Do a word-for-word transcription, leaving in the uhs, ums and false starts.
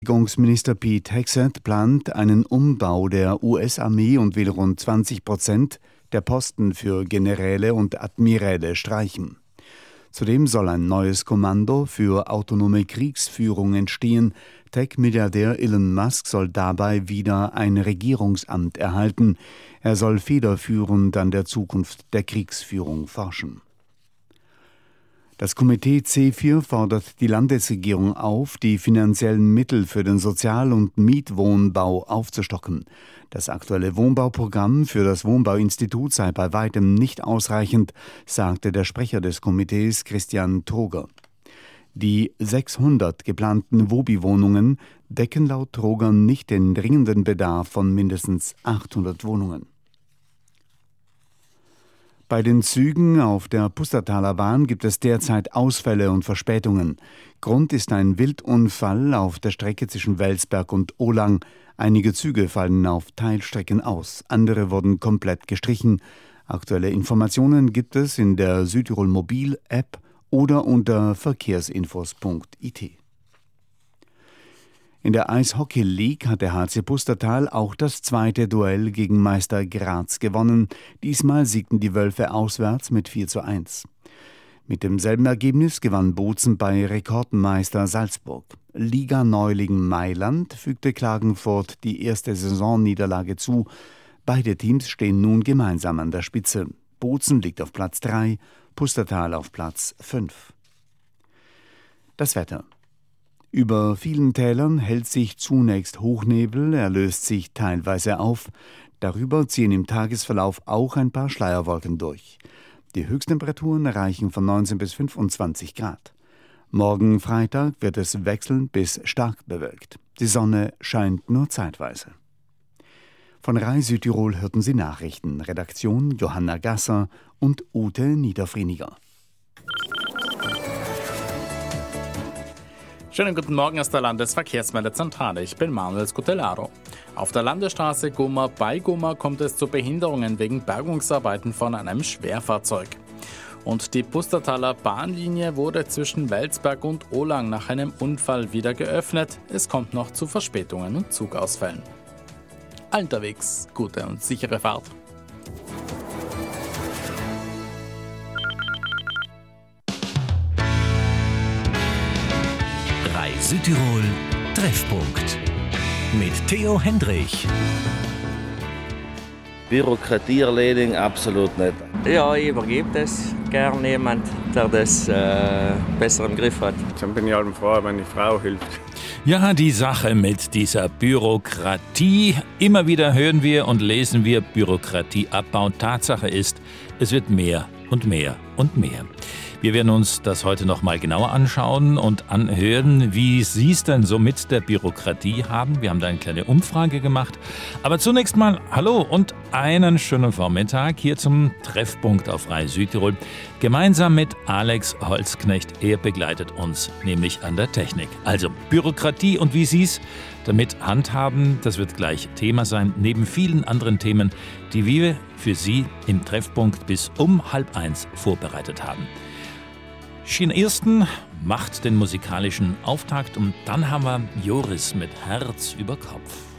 Verteidigungsminister Pete Hegseth plant einen Umbau der U S-Armee und will rund zwanzig Prozent der Posten für Generäle und Admiräle streichen. Zudem soll ein neues Kommando für autonome Kriegsführung entstehen. Tech-Milliardär Elon Musk soll dabei wieder ein Regierungsamt erhalten. Er soll federführend an der Zukunft der Kriegsführung forschen. Das Komitee C vier fordert die Landesregierung auf, die finanziellen Mittel für den Sozial- und Mietwohnbau aufzustocken. Das aktuelle Wohnbauprogramm für das Wohnbauinstitut sei bei weitem nicht ausreichend, sagte der Sprecher des Komitees Christian Troger. Die sechshundert geplanten Wobi-Wohnungen decken laut Troger nicht den dringenden Bedarf von mindestens achthundert Wohnungen. Bei den Zügen auf der Pustertaler Bahn gibt es derzeit Ausfälle und Verspätungen. Grund ist ein Wildunfall auf der Strecke zwischen Welsberg und Ohlang. Einige Züge fallen auf Teilstrecken aus, andere wurden komplett gestrichen. Aktuelle Informationen gibt es in der Südtirol Mobil App oder unter verkehrsinfos punkt I T. In der Eishockey League hat der H C Pustertal auch das zweite Duell gegen Meister Graz gewonnen. Diesmal siegten die Wölfe auswärts mit vier zu eins. Mit demselben Ergebnis gewann Bozen bei Rekordmeister Salzburg. Liga-Neuling Mailand fügte Klagenfurt die erste Saisonniederlage zu. Beide Teams stehen nun gemeinsam an der Spitze. Bozen liegt auf Platz drei, Pustertal auf Platz fünf. Das Wetter. Über vielen Tälern hält sich zunächst Hochnebel, er löst sich teilweise auf. Darüber ziehen im Tagesverlauf auch ein paar Schleierwolken durch. Die Höchsttemperaturen reichen von neunzehn bis fünfundzwanzig Grad. Morgen Freitag wird es wechselnd bis stark bewölkt. Die Sonne scheint nur zeitweise. Von Rai Südtirol hörten Sie Nachrichten. Redaktion Johanna Gasser und Ute Niederfrieniger. Schönen guten Morgen aus der Landesverkehrsmeldezentrale. Ich bin Manuel Scutellaro. Auf der Landesstraße Gummer bei Gummer kommt es zu Behinderungen wegen Bergungsarbeiten von einem Schwerfahrzeug. Und die Pustertaler Bahnlinie wurde zwischen Welsberg und Ohlang nach einem Unfall wieder geöffnet. Es kommt noch zu Verspätungen und Zugausfällen. Unterwegs gute und sichere Fahrt. Südtirol Treffpunkt mit Theo Hendrich. Bürokratie erledigen, absolut nicht. Ja, ich übergebe das gern jemand, der das äh, besser im Griff hat. Dann bin ich halt froh, wenn die Frau hilft. Ja, die Sache mit dieser Bürokratie. Immer wieder hören wir und lesen wir Bürokratieabbau. Tatsache ist, es wird mehr und mehr und mehr. Wir werden uns das heute noch mal genauer anschauen und anhören, wie Sie es denn so mit der Bürokratie haben. Wir haben da eine kleine Umfrage gemacht. Aber zunächst mal hallo und einen schönen Vormittag hier zum Treffpunkt auf Rai Südtirol. Gemeinsam mit Alex Holzknecht. Er begleitet uns nämlich an der Technik. Also Bürokratie und wie Sie es damit handhaben, das wird gleich Thema sein, neben vielen anderen Themen, die wir für Sie im Treffpunkt bis um halb eins vorbereitet haben. Schien Ersten macht den musikalischen Auftakt und dann haben wir Joris mit Herz über Kopf.